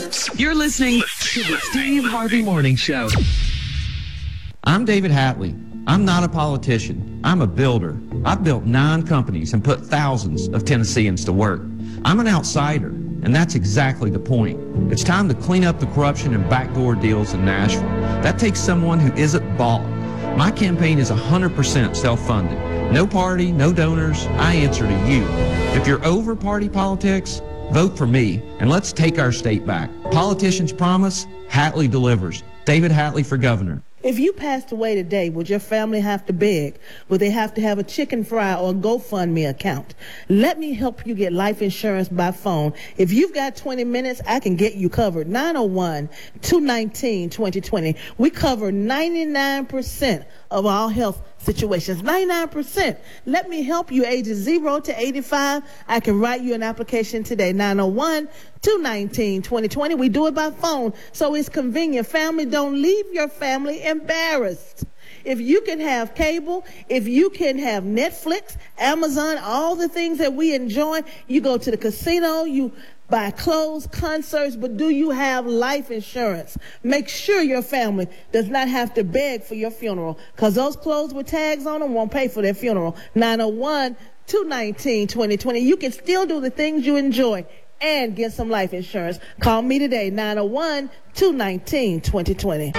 You're listening to the Steve Harvey Morning Show. I'm David Hatley. I'm not a politician. I'm a builder. I've built 9 companies and put thousands of Tennesseans to work. I'm an outsider, and that's exactly the point. It's time to clean up the corruption and backdoor deals in Nashville. That takes someone who isn't bought. My campaign is 100% self-funded. No party, no donors. I answer to you. If you're over party politics, vote for me, and let's take our state back. Politicians promise, Hatley delivers. David Hatley for governor. If you passed away today, would your family have to beg? Would they have to have a chicken fry or a GoFundMe account? Let me help you get life insurance by phone. If you've got 20 minutes, I can get you covered. 901-219-2020. We cover 99% of all health situations. 99%. Let me help you ages 0 to 85. I can write you an application today. 901-219-2020. We do it by phone, so it's convenient. Family, don't leave your family embarrassed. If you can have cable, if you can have Netflix, Amazon, all the things that we enjoy, you go to the casino, you buy clothes, concerts, but do you have life insurance? Make sure your family does not have to beg for your funeral, because those clothes with tags on them won't pay for their funeral. 901-219-2020. You can still do the things you enjoy and get some life insurance. Call me today, 901-219-2020.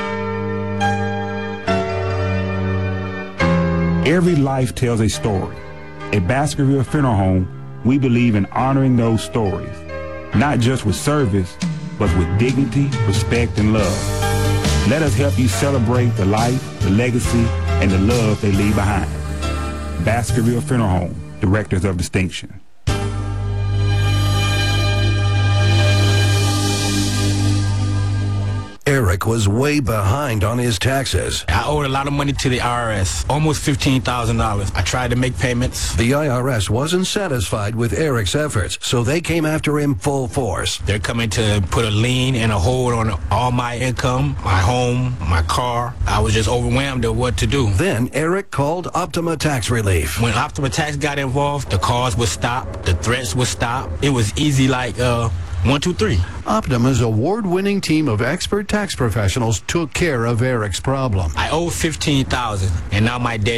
Every life tells a story. At Baskerville Funeral Home, we believe in honoring those stories, not just with service, but with dignity, respect, and love. Let us help you celebrate the life, the legacy, and the love they leave behind. Baskerville Funeral Home, Directors of Distinction. Eric was way behind on his taxes. I owed a lot of money to the IRS, almost $15,000. I tried to make payments. The IRS wasn't satisfied with Eric's efforts, so they came after him full force. They're coming to put a lien and a hold on all my income, my home, my car. I was just overwhelmed at what to do. Then Eric called Optima Tax Relief. When Optima Tax got involved, the calls would stop, the threats would stop. It was easy like 1, 2, 3. Optima's award-winning team of expert tax professionals took care of Eric's problem. I owed $15,000, and now my debt